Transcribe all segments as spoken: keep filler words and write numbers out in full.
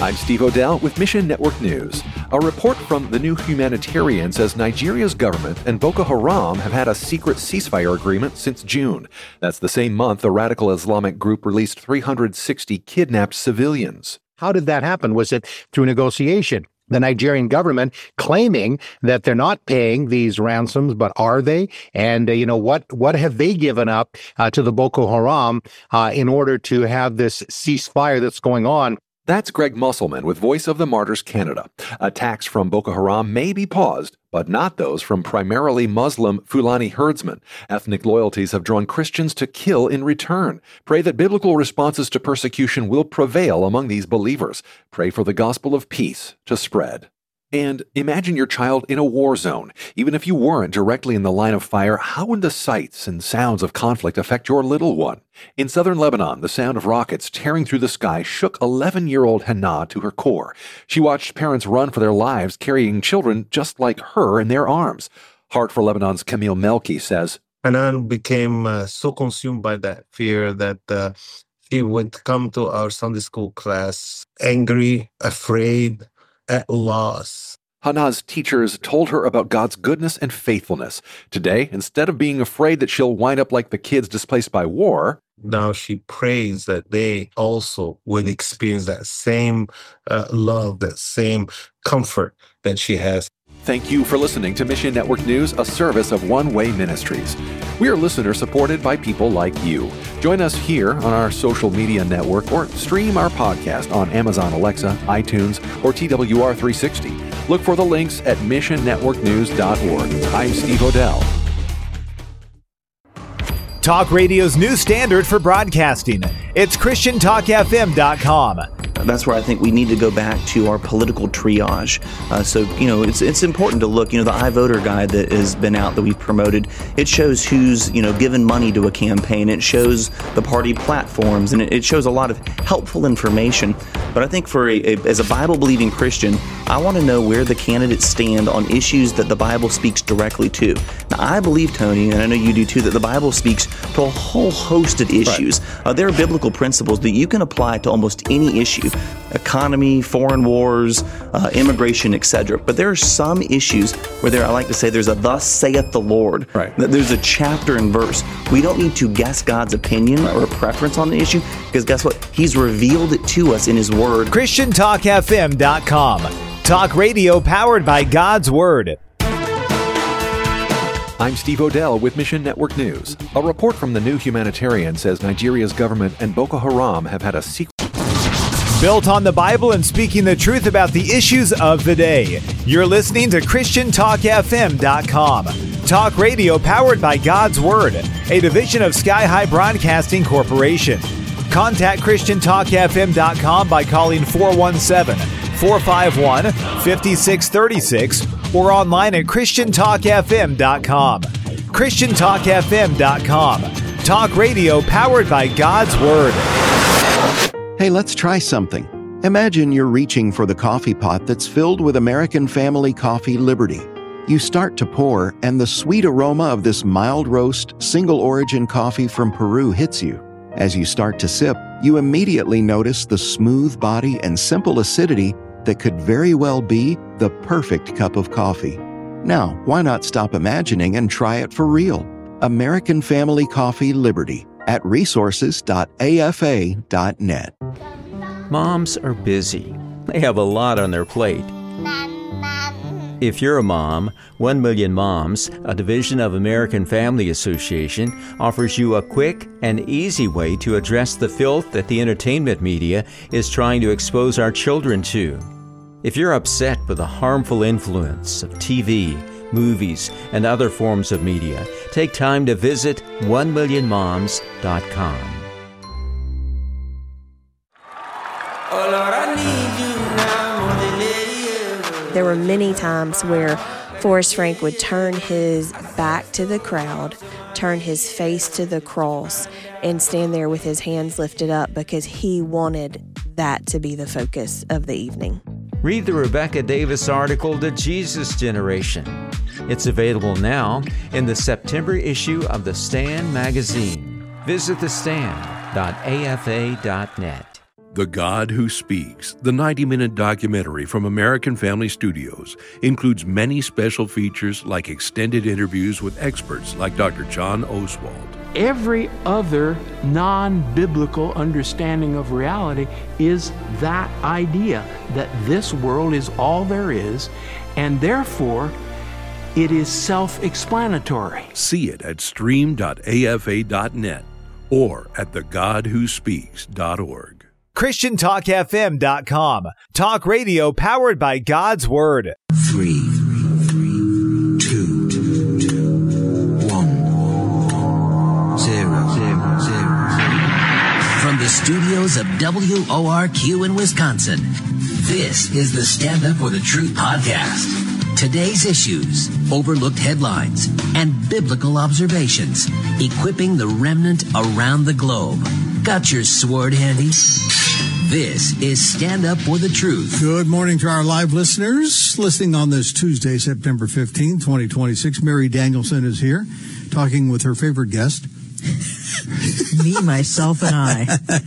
I'm Steve Odell with Mission Network News. A report from the New Humanitarian says Nigeria's government and Boko Haram have had a secret ceasefire agreement since June. That's the same month the radical Islamic group released three hundred sixty kidnapped civilians. How did that happen? Was it through negotiation? The Nigerian government claiming that they're not paying these ransoms, but are they? And, uh, you know, what what have they given up uh, to the Boko Haram uh, in order to have this ceasefire that's going on? That's Greg Musselman with Voice of the Martyrs Canada. Attacks from Boko Haram may be paused, but not those from primarily Muslim Fulani herdsmen. Ethnic loyalties have drawn Christians to kill in return. Pray that biblical responses to persecution will prevail among these believers. Pray for the gospel of peace to spread. And imagine your child in a war zone. Even if you weren't directly in the line of fire, how would the sights and sounds of conflict affect your little one? In southern Lebanon, the sound of rockets tearing through the sky shook eleven-year-old Hannah to her core. She watched parents run for their lives, carrying children just like her in their arms. Heart for Lebanon's Camille Melki says, Hannah became uh, so consumed by that fear that uh, she would come to our Sunday school class angry, afraid, at loss. Hannah's teachers told her about God's goodness and faithfulness. Today, instead of being afraid that she'll wind up like the kids displaced by war, now she prays that they also would experience that same uh, love, that same comfort that she has. Thank you for listening to Mission Network News, a service of One Way Ministries. We are listener supported by people like you. Join us here on our social media network or stream our podcast on Amazon Alexa, iTunes, or T W R three sixty. Look for the links at mission network news dot org. I'm Steve Odell. Talk Radio's new standard for broadcasting. It's Christian Talk F M dot com. That's where I think we need to go back to our political triage. Uh, so, you know, it's it's important to look, you know, the iVoter guide that has been out that we've promoted, it shows who's, you know, given money to a campaign. It shows the party platforms, and it, it shows a lot of helpful information. But I think for a, a as a Bible-believing Christian, I want to know where the candidates stand on issues that the Bible speaks directly to. Now, I believe, Tony, and I know you do too, that the Bible speaks to a whole host of issues. Right. Uh, there are biblical principles that you can apply to almost any issue. Economy, foreign wars, uh, immigration, et cetera. But there are some issues where there, I like to say, there's a "Thus saith the Lord." Right. There's a chapter and verse. We don't need to guess God's opinion or preference on the issue, because guess what? He's revealed it to us in His Word. Christian Talk F M dot com. Talk radio powered by God's Word. I'm Steve Odell with Mission Network News. A report from the New Humanitarian says Nigeria's government and Boko Haram have had a secret. Built on the Bible and speaking the truth about the issues of the day. You're listening to Christian Talk F M dot com. Talk radio powered by God's Word, a division of Sky High Broadcasting Corporation. Contact Christian Talk F M dot com by calling four one seven, four five one, five six three six or online at Christian Talk F M dot com. Christian Talk F M dot com. Talk radio powered by God's Word. Hey, let's try something. Imagine you're reaching for the coffee pot that's filled with American Family Coffee Liberty. You start to pour, and the sweet aroma of this mild roast, single-origin coffee from Peru hits you. As you start to sip, you immediately notice the smooth body and simple acidity that could very well be the perfect cup of coffee. Now, why not stop imagining and try it for real? American Family Coffee Liberty at resources dot a f a dot net. Moms are busy. They have a lot on their plate. If you're a mom, One Million Moms, a division of American Family Association, offers you a quick and easy way to address the filth that the entertainment media is trying to expose our children to. If you're upset with the harmful influence of T V, movies, and other forms of media, take time to visit one million moms dot com. There were many times where Forrest Frank would turn his back to the crowd, turn his face to the cross, and stand there with his hands lifted up because he wanted that to be the focus of the evening. Read the Rebecca Davis article, The Jesus Generation. It's available now in the September issue of The Stand magazine. Visit the stand dot a f a dot net. The God Who Speaks, the ninety-minute documentary from American Family Studios, includes many special features like extended interviews with experts like Doctor John Oswald. Every other non-biblical understanding of reality is that idea that this world is all there is, and therefore it is self-explanatory. See it at stream dot a f a dot net or at the god who speaks dot org. Christian Talk F M dot com. Talk radio powered by God's Word. Three, three, two, one, zero, zero, zero. From the studios of W O R Q in Wisconsin, this is the Stand Up for the Truth podcast. Today's issues, overlooked headlines, and biblical observations, equipping the remnant around the globe. Got your sword handy? This is Stand Up for the Truth. Good morning to our live listeners listening on this Tuesday, September fifteenth, twenty twenty-six. Mary Danielson is here talking with her favorite guest. Me, myself, and I.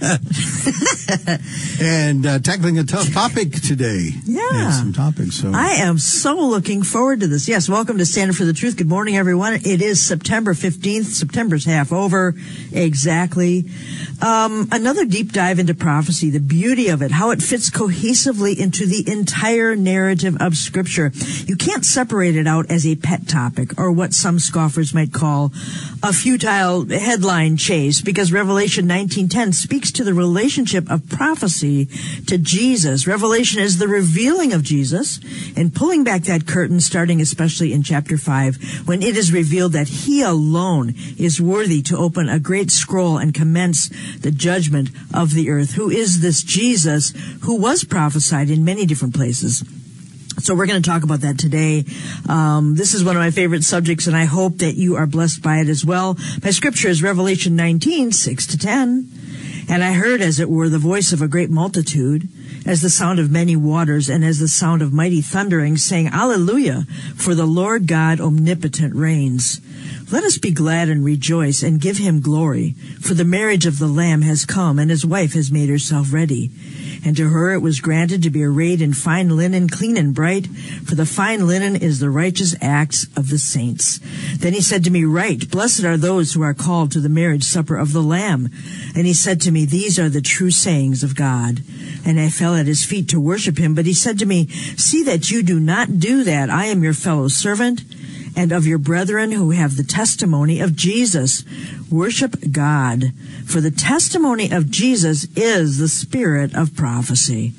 and uh, tackling a tough topic today. Yeah. And some topics. So I am so looking forward to this. Yes, welcome to Stand Up for the Truth. Good morning, everyone. It is September fifteenth. September's half over. Exactly. Um, another deep dive into prophecy, the beauty of it, how it fits cohesively into the entire narrative of Scripture. You can't separate it out as a pet topic or what some scoffers might call a futile headline chase, because Revelation nineteen ten speaks to the relationship of prophecy to Jesus. Revelation is the revealing of Jesus and pulling back that curtain, starting especially in chapter five, when it is revealed that he alone is worthy to open a great scroll and commence the judgment of the earth. Who is this Jesus who was prophesied in many different places? So we're going to talk about that today. Um, this is one of my favorite subjects, and I hope that you are blessed by it as well. My scripture is Revelation nineteen, six to ten. And I heard, as it were, the voice of a great multitude, as the sound of many waters, and as the sound of mighty thundering, saying, Alleluia, for the Lord God omnipotent reigns. Let us be glad and rejoice and give him glory, for the marriage of the Lamb has come, and his wife has made herself ready. And to her it was granted to be arrayed in fine linen, clean and bright, for the fine linen is the righteous acts of the saints. Then he said to me, Write, blessed are those who are called to the marriage supper of the Lamb. And he said to me, These are the true sayings of God. And I fell at his feet to worship him, but he said to me, See that you do not do that. I am your fellow servant and of your brethren who have the testimony of Jesus. Worship God, for the testimony of Jesus is the spirit of prophecy.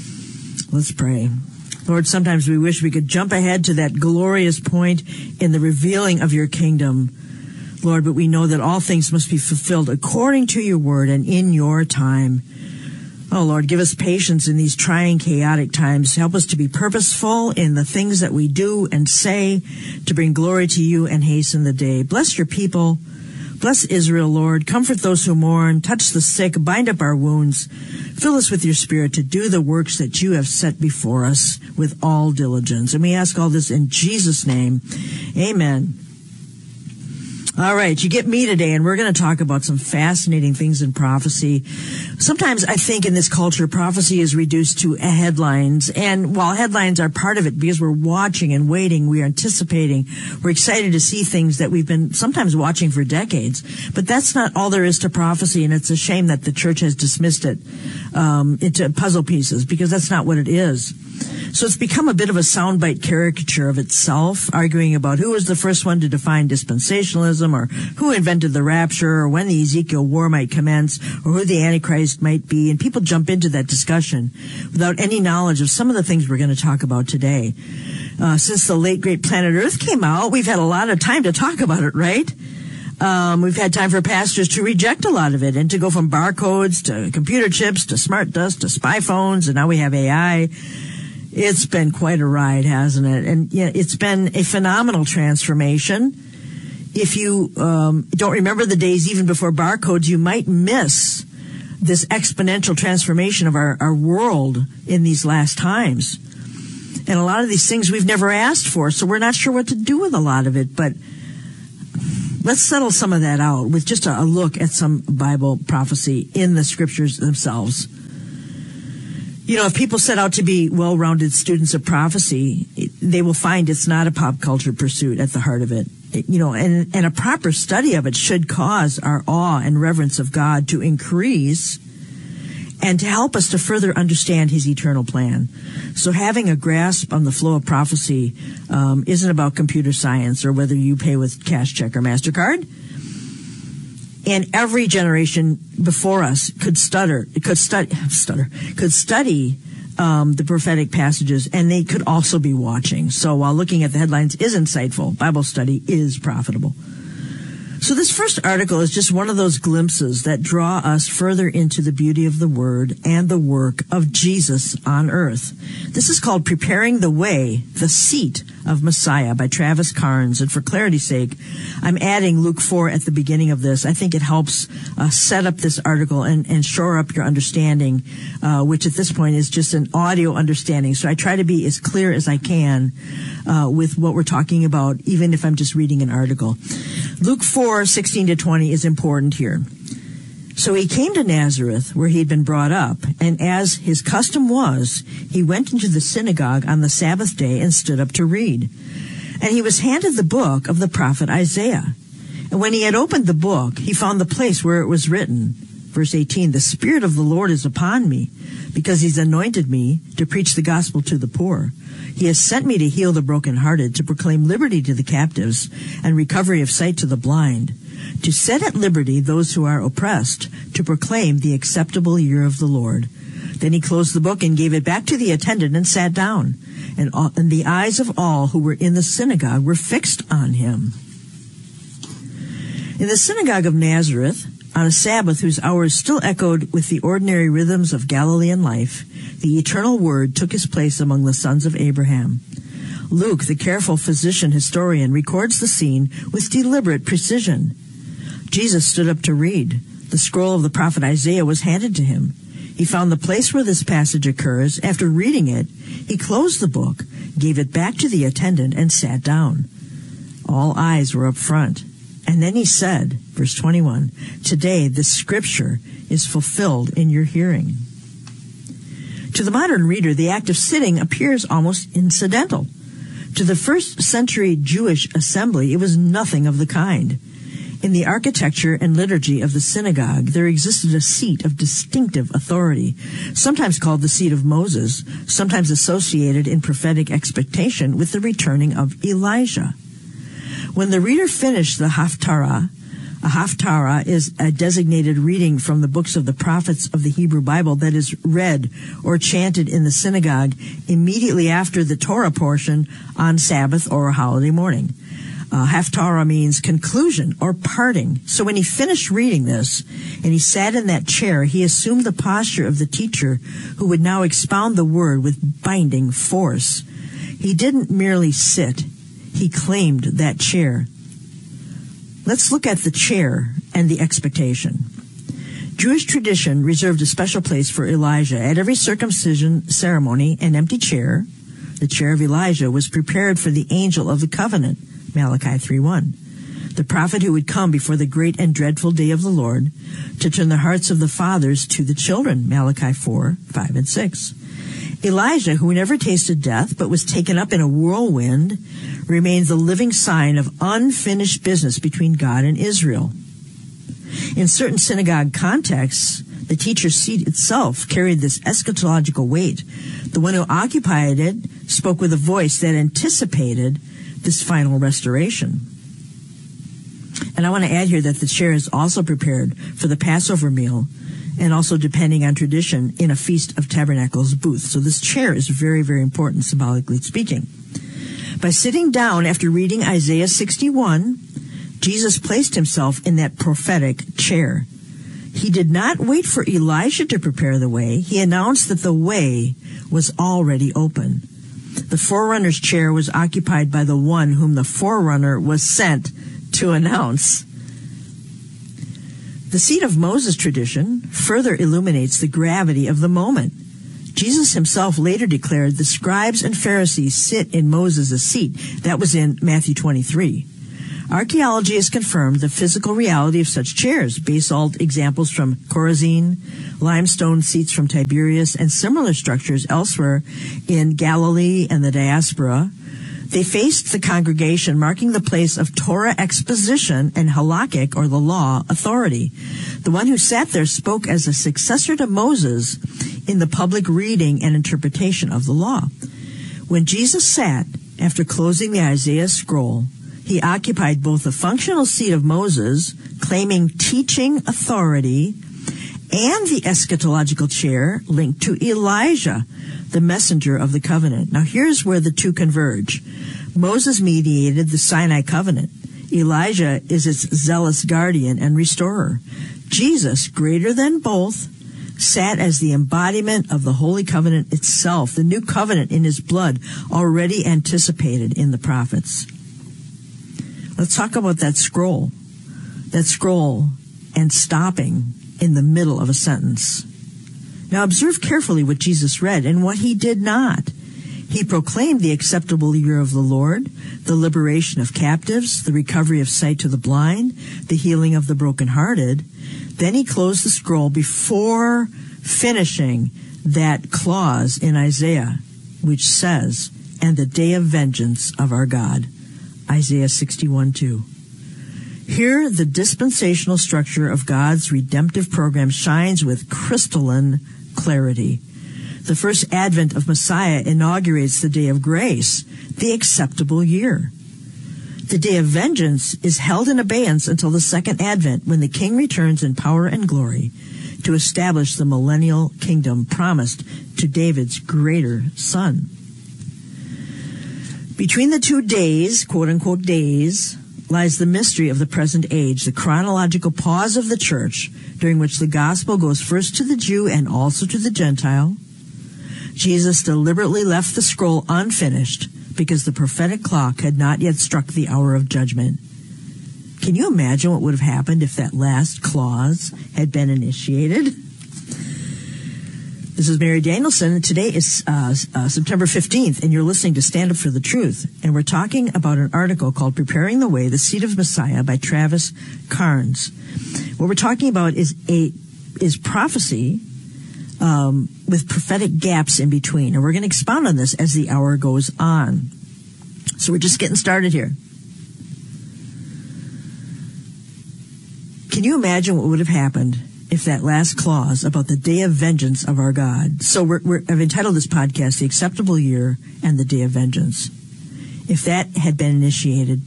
Let's pray. Lord, sometimes we wish we could jump ahead to that glorious point in the revealing of your kingdom, Lord, but we know that all things must be fulfilled according to your word and in your time. Oh, Lord, give us patience in these trying, chaotic times. Help us to be purposeful in the things that we do and say to bring glory to you and hasten the day. Bless your people. Bless Israel, Lord. Comfort those who mourn. Touch the sick. Bind up our wounds. Fill us with your spirit to do the works that you have set before us with all diligence. And we ask all this in Jesus' name. Amen. All right, you get me today, and we're going to talk about some fascinating things in prophecy. Sometimes I think in this culture, prophecy is reduced to headlines. And while headlines are part of it, because we're watching and waiting, we're anticipating, we're excited to see things that we've been sometimes watching for decades. But that's not all there is to prophecy, and it's a shame that the church has dismissed it um, into puzzle pieces, because that's not what it is. So it's become a bit of a soundbite caricature of itself, arguing about who was the first one to define dispensationalism, or who invented the rapture, or when the Ezekiel war might commence, or who the Antichrist might be. And people jump into that discussion without any knowledge of some of the things we're going to talk about today. Uh, since the late, great Planet Earth came out, we've had a lot of time to talk about it, right? Um, we've had time for pastors to reject a lot of it and to go from barcodes to computer chips to smart dust to spy phones, and now we have A I. It's been quite a ride, hasn't it? And yeah, it's been a phenomenal transformation. If you um, don't remember the days even before barcodes, you might miss this exponential transformation of our, our world in these last times. And a lot of these things we've never asked for, so we're not sure what to do with a lot of it. But let's settle some of that out with just a, a look at some Bible prophecy in the scriptures themselves. You know, if people set out to be well-rounded students of prophecy, they will find it's not a pop culture pursuit at the heart of it. You know, and, and a proper study of it should cause our awe and reverence of God to increase and to help us to further understand his eternal plan. So having a grasp on the flow of prophecy um, isn't about computer science or whether you pay with cash, check, or MasterCard. And every generation before us could stutter, could study, stutter, could study um, the prophetic passages, and they could also be watching. So while looking at the headlines is insightful, Bible study is profitable. So this first article is just one of those glimpses that draw us further into the beauty of the Word and the work of Jesus on earth. This is called Preparing the Way, the Seat of Messiah by Travis Carnes. And for clarity's sake, I'm adding Luke four at the beginning of this. I think it helps uh, set up this article and, and shore up your understanding, uh, which at this point is just an audio understanding. So I try to be as clear as I can uh, with what we're talking about, even if I'm just reading an article. Luke four, sixteen to twenty is important here. So he came to Nazareth, where he had been brought up, and as his custom was, he went into the synagogue on the Sabbath day and stood up to read. And he was handed the book of the prophet Isaiah. And when he had opened the book, he found the place where it was written. Verse eighteen, the Spirit of the Lord is upon me, because he's anointed me to preach the gospel to the poor. He has sent me to heal the brokenhearted, to proclaim liberty to the captives, and recovery of sight to the blind, to set at liberty those who are oppressed, to proclaim the acceptable year of the Lord. Then he closed the book and gave it back to the attendant and sat down. And, all, and the eyes of all who were in the synagogue were fixed on him. In the synagogue of Nazareth, on a Sabbath whose hours still echoed with the ordinary rhythms of Galilean life, the eternal Word took his place among the sons of Abraham. Luke, the careful physician historian, records the scene with deliberate precision. Jesus stood up to read. The scroll of the prophet Isaiah was handed to him. He found the place where this passage occurs. After reading it, he closed the book, gave it back to the attendant, and sat down. All eyes were up front. And then he said, verse twenty-one, today this scripture is fulfilled in your hearing. To the modern reader, the act of sitting appears almost incidental. To the first century Jewish assembly, it was nothing of the kind. In the architecture and liturgy of the synagogue, there existed a seat of distinctive authority, sometimes called the seat of Moses, sometimes associated in prophetic expectation with the returning of Elijah. When the reader finished the Haftarah, a Haftarah is a designated reading from the books of the prophets of the Hebrew Bible that is read or chanted in the synagogue immediately after the Torah portion on Sabbath or a holiday morning. Uh, Haftarah means conclusion or parting. So when he finished reading this and he sat in that chair, he assumed the posture of the teacher who would now expound the word with binding force. He didn't merely sit. He claimed that chair. Let's look at the chair and the expectation. Jewish tradition reserved a special place for Elijah. At every circumcision ceremony, an empty chair, the chair of Elijah, was prepared for the angel of the covenant, Malachi three one, the prophet who would come before the great and dreadful day of the Lord to turn the hearts of the fathers to the children, Malachi four five and six. Elijah, who never tasted death but was taken up in a whirlwind, remains the living sign of unfinished business between God and Israel. In certain synagogue contexts, the teacher's seat itself carried this eschatological weight. The one who occupied it spoke with a voice that anticipated this final restoration. And I want to add here that the chair is also prepared for the Passover meal, and also, depending on tradition, in a Feast of Tabernacles booth. So this chair is very, very important, symbolically speaking. By sitting down after reading Isaiah sixty-one, Jesus placed himself in that prophetic chair. He did not wait for Elijah to prepare the way. He announced that the way was already open. The forerunner's chair was occupied by the one whom the forerunner was sent to announce. The seat of Moses tradition further illuminates the gravity of the moment. Jesus himself later declared the scribes and Pharisees sit in Moses' seat. That was in Matthew twenty-three. Archaeology has confirmed the physical reality of such chairs. Basalt examples from Chorazin, limestone seats from Tiberias, and similar structures elsewhere in Galilee and the diaspora. They faced the congregation, marking the place of Torah exposition and halakhic, or the law, authority. The one who sat there spoke as a successor to Moses in the public reading and interpretation of the law. When Jesus sat, after closing the Isaiah scroll, he occupied both the functional seat of Moses, claiming teaching authority, and the eschatological chair linked to Elijah, the messenger of the covenant. Now here's where the two converge. Moses mediated the Sinai covenant. Elijah is its zealous guardian and restorer. Jesus, greater than both, sat as the embodiment of the Holy Covenant itself, the new covenant in his blood, already anticipated in the prophets. Let's talk about that scroll. That scroll and stopping in the middle of a sentence. Now observe carefully what Jesus read and what he did not. He proclaimed the acceptable year of the Lord, the liberation of captives, the recovery of sight to the blind, the healing of the brokenhearted. Then he closed the scroll before finishing that clause in Isaiah, which says, "And the day of vengeance of our God." Isaiah sixty-one two. Here, the dispensational structure of God's redemptive program shines with crystalline clarity. The first advent of Messiah inaugurates the day of grace, the acceptable year. The day of vengeance is held in abeyance until the second advent, when the King returns in power and glory to establish the millennial kingdom promised to David's greater son. Between the two days, quote-unquote days, lies the mystery of the present age, the chronological pause of the church, during which the gospel goes first to the Jew and also to the Gentile. Jesus deliberately left the scroll unfinished because the prophetic clock had not yet struck the hour of judgment. Can you imagine what would have happened if that last clause had been initiated? This is Mary Danielson, and today is uh, uh, September fifteenth, and you're listening to Stand Up for the Truth. And we're talking about an article called Preparing the Way, the Seed of Messiah by Travis Carnes. What we're talking about is a is prophecy um, with prophetic gaps in between. And we're going to expound on this as the hour goes on. So we're just getting started here. Can you imagine what would have happened if that last clause about the day of vengeance of our God? So we're, we're, I've entitled this podcast, The Acceptable Year and the Day of Vengeance. If that had been initiated,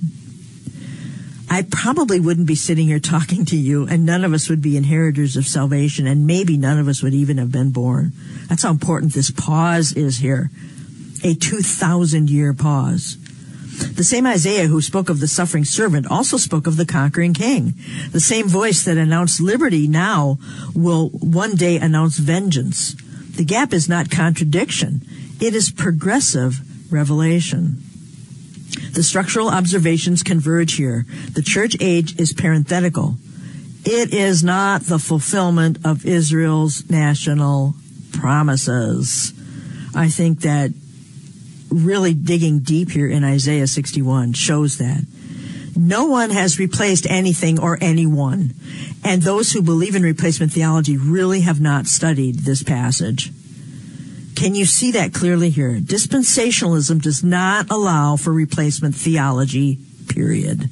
I probably wouldn't be sitting here talking to you, and none of us would be inheritors of salvation, and maybe none of us would even have been born. That's how important this pause is here. A two thousand year pause. The same Isaiah who spoke of the suffering servant also spoke of the conquering king. The same voice that announced liberty now will one day announce vengeance. The gap is not contradiction. It is progressive revelation. The structural observations converge here. The church age is parenthetical. It is not the fulfillment of Israel's national promises. I think that really digging deep here in Isaiah sixty-one shows that. No one has replaced anything or anyone. And those who believe in replacement theology really have not studied this passage. Can you see that clearly here? Dispensationalism does not allow for replacement theology, period.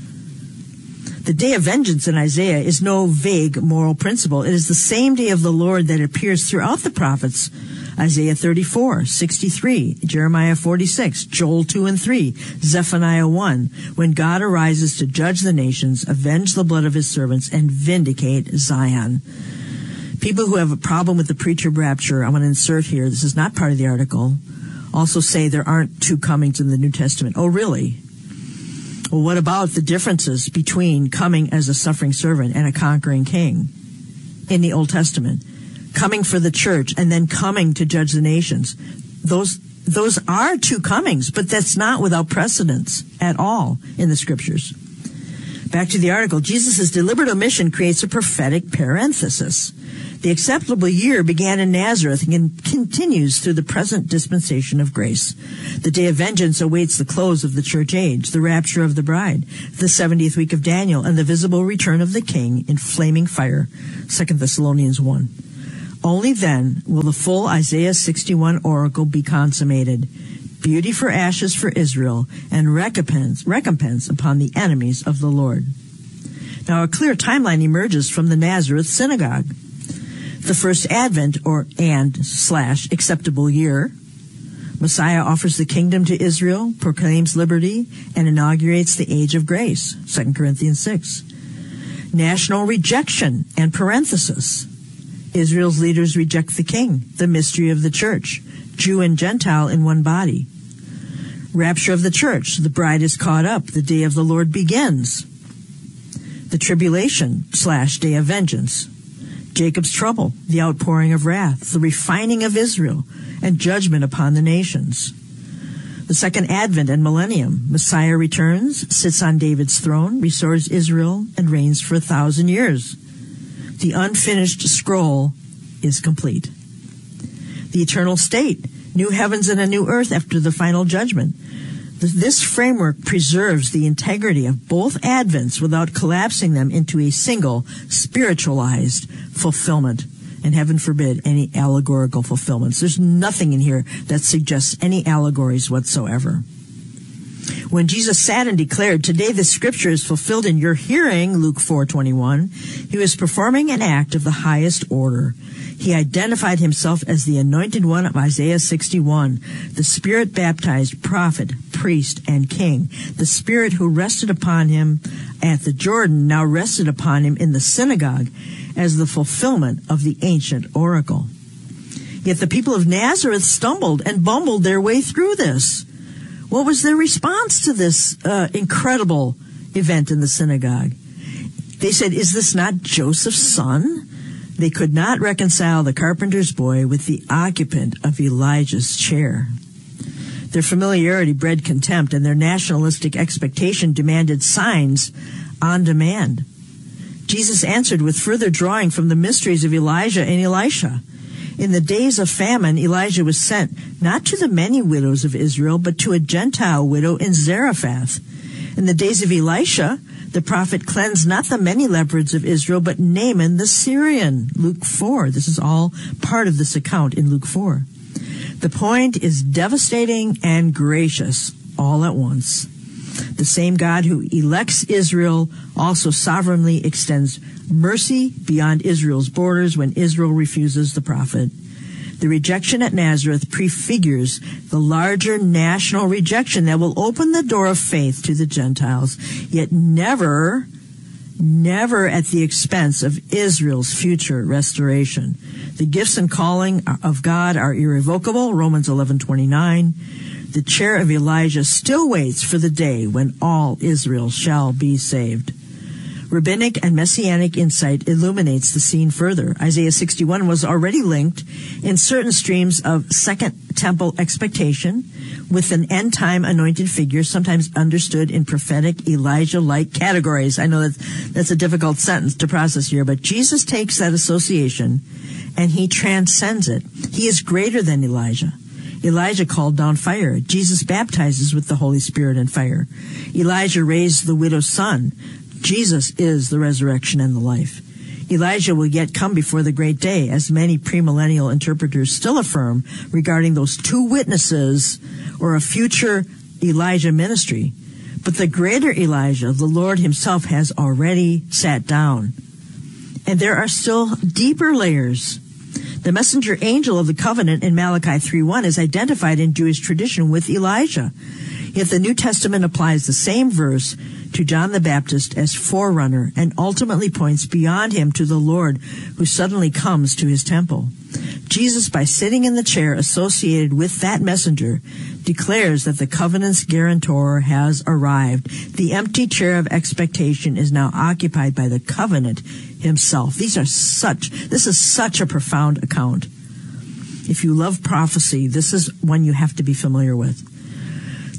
The day of vengeance in Isaiah is no vague moral principle. It is the same day of the Lord that appears throughout the prophets. Isaiah thirty-four, sixty-three, Jeremiah forty-six, Joel two and three, Zephaniah one, when God arises to judge the nations, avenge the blood of his servants, and vindicate Zion. People who have a problem with the pre-trib rapture, I want to insert here, this is not part of the article, also say there aren't two comings in the New Testament. Oh, really? Well, what about the differences between coming as a suffering servant and a conquering king in the Old Testament? Coming for the church and then coming to judge the nations. Those those are two comings, but that's not without precedence at all in the scriptures. Back to the article. Jesus' deliberate omission creates a prophetic parenthesis. The acceptable year began in Nazareth and continues through the present dispensation of grace. The day of vengeance awaits the close of the church age, the rapture of the bride, the seventieth week of Daniel, and the visible return of the King in flaming fire, Second Thessalonians one. Only then will the full Isaiah sixty-one oracle be consummated. Beauty for ashes for Israel, and recompense, recompense upon the enemies of the Lord. Now a clear timeline emerges from the Nazareth synagogue. The first Advent, or and slash acceptable year. Messiah offers the kingdom to Israel, proclaims liberty, and inaugurates the age of grace, Second Corinthians six. National rejection and parenthesis. Israel's leaders reject the king, the mystery of the church, Jew and Gentile in one body. Rapture of the church, the bride is caught up, the day of the Lord begins. The tribulation slash day of vengeance. Jacob's trouble, the outpouring of wrath, the refining of Israel, and judgment upon the nations. The second Advent and millennium, Messiah returns, sits on David's throne, restores Israel, and reigns for a thousand years. The unfinished scroll is complete. The eternal state, new heavens and a new earth after the final judgment. This framework preserves the integrity of both Advents without collapsing them into a single spiritualized fulfillment. And heaven forbid any allegorical fulfillments. There's nothing in here that suggests any allegories whatsoever. When Jesus sat and declared, "Today this scripture is fulfilled in your hearing," Luke four twenty-one, he was performing an act of the highest order. He identified himself as the anointed one of Isaiah sixty-one, the Spirit-baptized prophet, priest, and king. The Spirit who rested upon him at the Jordan now rested upon him in the synagogue as the fulfillment of the ancient oracle. Yet the people of Nazareth stumbled and bumbled their way through this. What was their response to this uh, incredible event in the synagogue? They said, "Is this not Joseph's son?" They could not reconcile the carpenter's boy with the occupant of Elijah's chair. Their familiarity bred contempt, and their nationalistic expectation demanded signs on demand. Jesus answered with further drawing from the mysteries of Elijah and Elisha. In the days of famine, Elijah was sent not to the many widows of Israel, but to a Gentile widow in Zarephath. In the days of Elisha, the prophet cleansed not the many lepers of Israel, but Naaman the Syrian. Luke four. This is all part of this account in Luke four. The point is devastating and gracious all at once. The same God who elects Israel also sovereignly extends mercy beyond Israel's borders when Israel refuses the prophet. The rejection at Nazareth prefigures the larger national rejection that will open the door of faith to the Gentiles, yet never, never at the expense of Israel's future restoration. The gifts and calling of God are irrevocable, Romans eleven twenty-nine. The chair of Elijah still waits for the day when all Israel shall be saved. Rabbinic and messianic insight illuminates the scene further. Isaiah sixty-one was already linked in certain streams of Second Temple expectation with an end-time anointed figure, sometimes understood in prophetic Elijah-like categories. I know that that's a difficult sentence to process here, but Jesus takes that association and he transcends it. He is greater than Elijah. Elijah called down fire. Jesus baptizes with the Holy Spirit and fire. Elijah raised the widow's son. Jesus is the resurrection and the life. Elijah will yet come before the great day, as many premillennial interpreters still affirm regarding those two witnesses or a future Elijah ministry. But the greater Elijah, the Lord himself, has already sat down. And there are still deeper layers. The messenger angel of the covenant in Malachi three one is identified in Jewish tradition with Elijah. Yet the New Testament applies the same verse to John the Baptist as forerunner and ultimately points beyond him to the Lord who suddenly comes to his temple. Jesus, by sitting in the chair associated with that messenger, declares that the covenant's guarantor has arrived. The empty chair of expectation is now occupied by the covenant himself. These are such, this is such a profound account. If you love prophecy, this is one you have to be familiar with.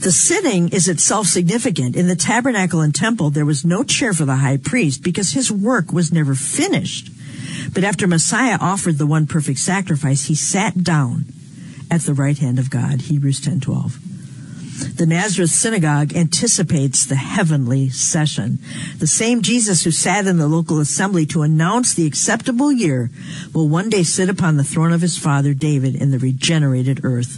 The sitting is itself significant. In the tabernacle and temple, there was no chair for the high priest because his work was never finished. But after Messiah offered the one perfect sacrifice, he sat down at the right hand of God, Hebrews ten twelve. The Nazareth synagogue anticipates the heavenly session. The same Jesus who sat in the local assembly to announce the acceptable year will one day sit upon the throne of his father David in the regenerated earth.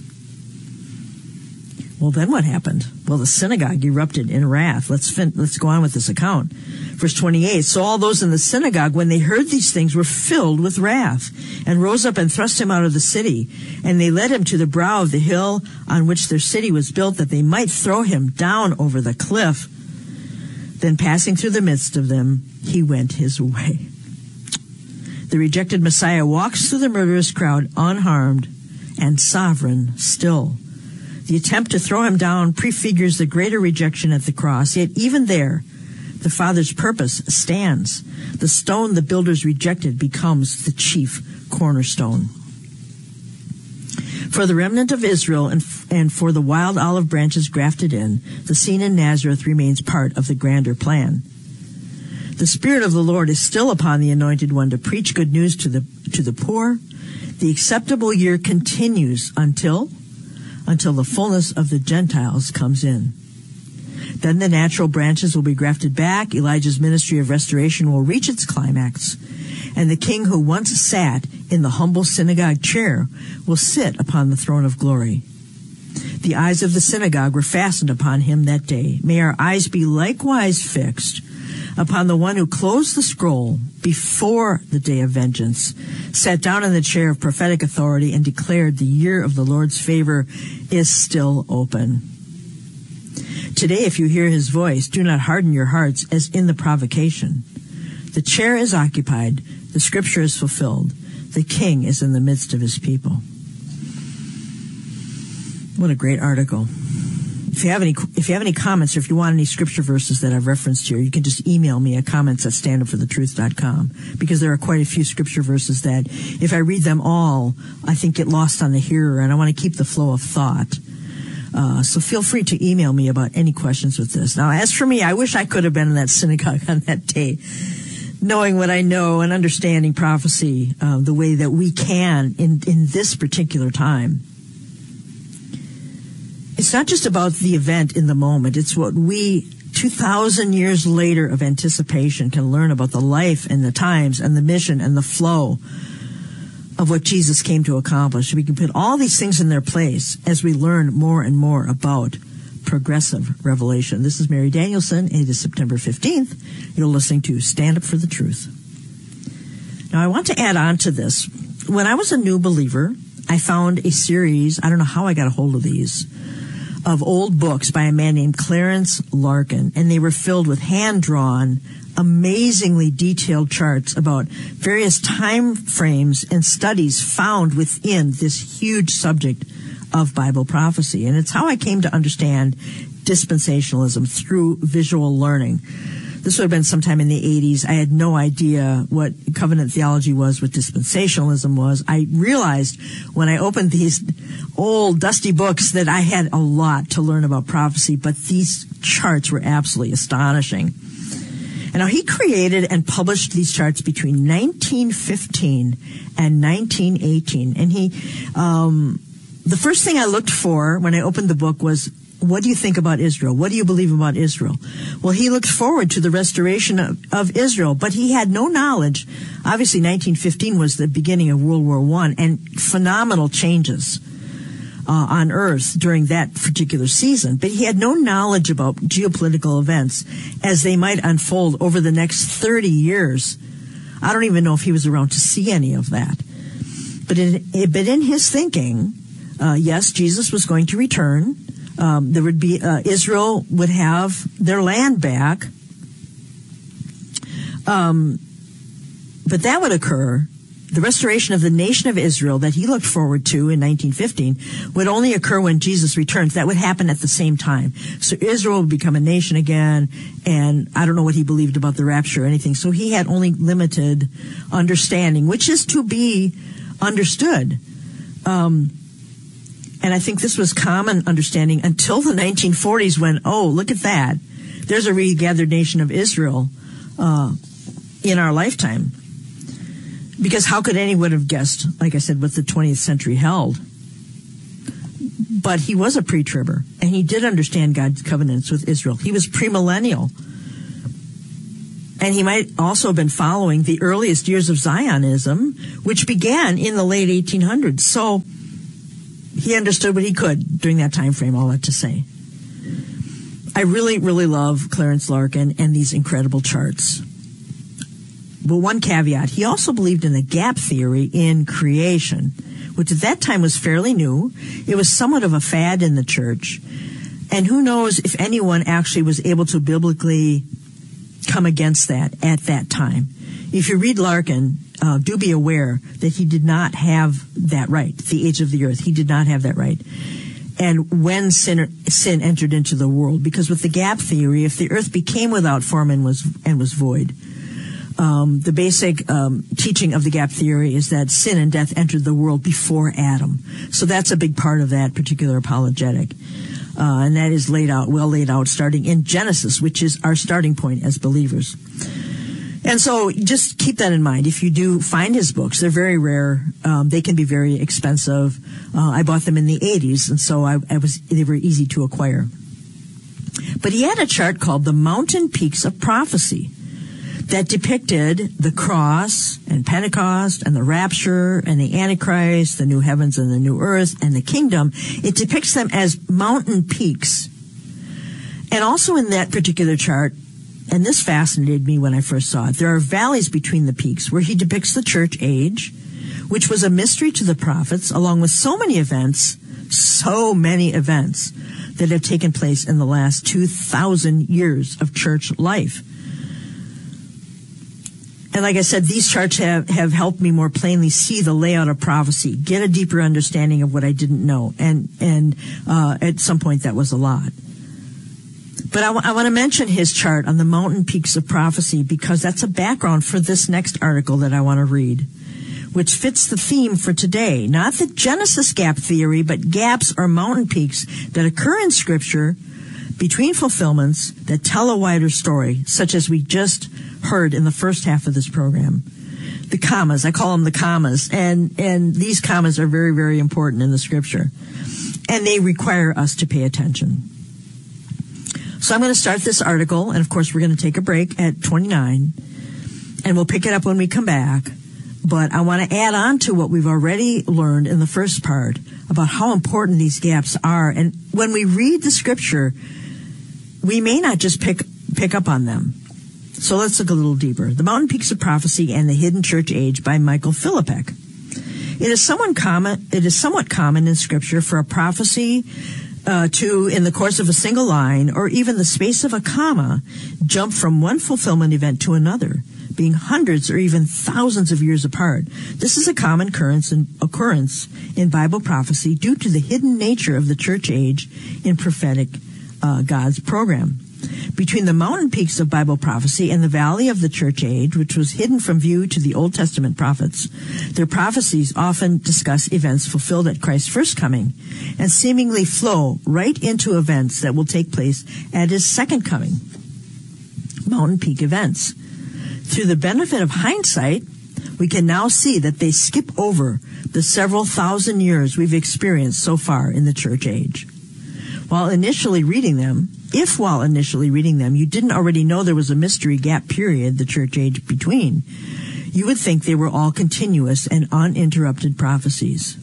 Well, then what happened? Well, the synagogue erupted in wrath. Let's fin- let's go on with this account. Verse twenty-eight, so all those in the synagogue, when they heard these things, were filled with wrath, and rose up and thrust him out of the city. And they led him to the brow of the hill on which their city was built, that they might throw him down over the cliff. Then passing through the midst of them, he went his way. The rejected Messiah walks through the murderous crowd unharmed and sovereign still. The attempt to throw him down prefigures the greater rejection at the cross. Yet even there, the Father's purpose stands. The stone the builders rejected becomes the chief cornerstone. For the remnant of Israel and, and for the wild olive branches grafted in, the scene in Nazareth remains part of the grander plan. The Spirit of the Lord is still upon the Anointed One to preach good news to the to the poor. The acceptable year continues until until the fullness of the Gentiles comes in. Then the natural branches will be grafted back. Elijah's ministry of restoration will reach its climax. And the king who once sat in the humble synagogue chair will sit upon the throne of glory. The eyes of the synagogue were fastened upon him that day. May our eyes be likewise fixed upon the one who closed the scroll before the day of vengeance, sat down in the chair of prophetic authority, and declared the year of the Lord's favor is still open. Today, if you hear his voice, do not harden your hearts as in the provocation. The chair is occupied. The scripture is fulfilled. The king is in the midst of his people. What a great article. If you have any, if you have any comments, or if you want any scripture verses that I've referenced here, you can just email me at comments at stand up for the truth dot com, because there are quite a few scripture verses that, if I read them all, I think get lost on the hearer, and I want to keep the flow of thought. Uh, so feel free to email me about any questions with this. Now, as for me, I wish I could have been in that synagogue on that day, knowing what I know and understanding prophecy uh, the way that we can in, in this particular time. It's not just about the event in the moment. It's what we, two thousand years later of anticipation, can learn about the life and the times and the mission and the flow of what Jesus came to accomplish. We can put all these things in their place as we learn more and more about progressive revelation. This is Mary Danielson. It is September fifteenth. You're listening to Stand Up for the Truth. Now, I want to add on to this. When I was a new believer, I found a series, I don't know how I got a hold of these, of old books by a man named Clarence Larkin, and they were filled with hand-drawn, amazingly detailed charts about various time frames and studies found within this huge subject of Bible prophecy. And it's how I came to understand dispensationalism, through visual learning. This would have been sometime in the eighties. I had no idea what covenant theology was, what dispensationalism was. I realized when I opened these old dusty books that I had a lot to learn about prophecy, but these charts were absolutely astonishing. And now he created and published these charts between nineteen fifteen and nineteen eighteen. And he, um, the first thing I looked for when I opened the book was, what do you think about Israel? What do you believe about Israel? Well, he looked forward to the restoration of, of Israel, but he had no knowledge. Obviously, nineteen fifteen was the beginning of World War One, and phenomenal changes uh, on Earth during that particular season. But he had no knowledge about geopolitical events as they might unfold over the next thirty years. I don't even know if he was around to see any of that. But in, but in his thinking, uh, yes, Jesus was going to return. Um, there would be, uh, Israel would have their land back. Um, but that would occur. The restoration of the nation of Israel that he looked forward to in nineteen fifteen would only occur when Jesus returns. That would happen at the same time. So Israel would become a nation again, and I don't know what he believed about the rapture or anything. So he had only limited understanding, which is to be understood. Um, And I think this was common understanding until the nineteen forties when, oh, look at that. There's a regathered nation of Israel uh, in our lifetime. Because how could anyone have guessed, like I said, what the twentieth century held? But he was a pre-tribber, and he did understand God's covenants with Israel. He was premillennial. And he might also have been following the earliest years of Zionism, which began in the late eighteen hundreds. So he understood what he could during that time frame, all that to say. I really, really love Clarence Larkin and these incredible charts. But one caveat, he also believed in the gap theory in creation, which at that time was fairly new. It was somewhat of a fad in the church. And who knows if anyone actually was able to biblically come against that at that time. If you read Larkin, uh, do be aware that he did not have that right, the age of the earth. He did not have that right. And when sin, sin entered into the world, because with the gap theory, if the earth became without form and was and was void, um, the basic um, teaching of the gap theory is that sin and death entered the world before Adam. So that's a big part of that particular apologetic. Uh, and that is laid out, well laid out, starting in Genesis, which is our starting point as believers. And so just keep that in mind. If you do find his books, they're very rare. Um, they can be very expensive. Uh, I bought them in the eighties, and so I, I was they were easy to acquire. But he had a chart called the Mountain Peaks of Prophecy that depicted the cross and Pentecost and the rapture and the Antichrist, the new heavens and the new earth and the kingdom. It depicts them as mountain peaks. And also in that particular chart, and this fascinated me when I first saw it, there are valleys between the peaks where he depicts the church age, which was a mystery to the prophets, along with so many events, so many events that have taken place in the last two thousand years of church life. And like I said, these charts have, have helped me more plainly see the layout of prophecy, get a deeper understanding of what I didn't know. And, and uh, at some point that was a lot. But I, w- I want to mention his chart on the Mountain Peaks of Prophecy because that's a background for this next article that I want to read, which fits the theme for today. Not the Genesis gap theory, but gaps or mountain peaks that occur in Scripture between fulfillments that tell a wider story, such as we just heard in the first half of this program. The commas, I call them the commas, and, and these commas are very, very important in the Scripture, and they require us to pay attention. So I'm going to start this article, and of course we're going to take a break at twenty-nine, and we'll pick it up when we come back. But I want to add on to what we've already learned in the first part about how important these gaps are. And when we read the Scripture, we may not just pick pick up on them. So let's look a little deeper. The Mountain Peaks of Prophecy and the Hidden Church Age by Michael Philippek. It is somewhat common, it is somewhat common in Scripture for a prophecy Uh, to, in the course of a single line, or even the space of a comma, jump from one fulfillment event to another, being hundreds or even thousands of years apart. This is a common occurrence in, occurrence in Bible prophecy due to the hidden nature of the church age in prophetic uh, God's program. Between the mountain peaks of Bible prophecy and the valley of the church age, which was hidden from view to the Old Testament prophets, their prophecies often discuss events fulfilled at Christ's first coming and seemingly flow right into events that will take place at his second coming. Mountain peak events. Through the benefit of hindsight, we can now see that they skip over the several thousand years we've experienced so far in the church age. While initially reading them, if while initially reading them you didn't already know there was a mystery gap period, the church age between, you would think they were all continuous and uninterrupted prophecies.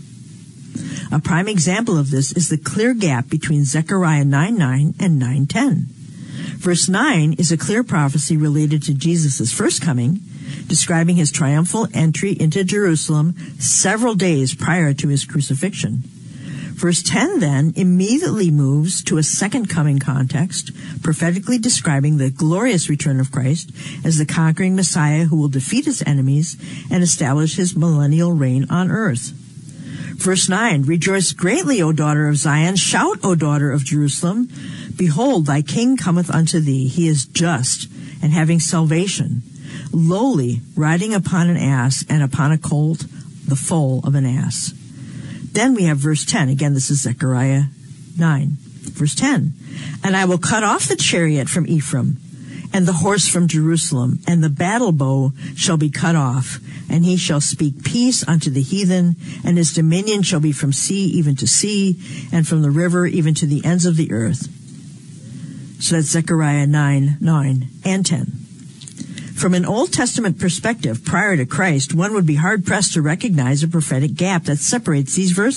A prime example of this is the clear gap between Zechariah nine nine and nine ten. Verse nine is a clear prophecy related to Jesus' first coming, describing his triumphal entry into Jerusalem several days prior to his crucifixion. Verse ten then immediately moves to a second coming context, prophetically describing the glorious return of Christ as the conquering Messiah who will defeat his enemies and establish his millennial reign on earth. Verse nine, rejoice greatly, O daughter of Zion, shout, O daughter of Jerusalem. Behold, thy king cometh unto thee. He is just and having salvation, lowly, riding upon an ass and upon a colt, the foal of an ass. Then we have verse ten. Again, this is Zechariah nine. Verse ten. And I will cut off the chariot from Ephraim, and the horse from Jerusalem, and the battle bow shall be cut off, and he shall speak peace unto the heathen, and his dominion shall be from sea even to sea, and from the river even to the ends of the earth. So that's Zechariah nine, nine, and ten. From an Old Testament perspective, prior to Christ, one would be hard-pressed to recognize a prophetic gap that separates these verses.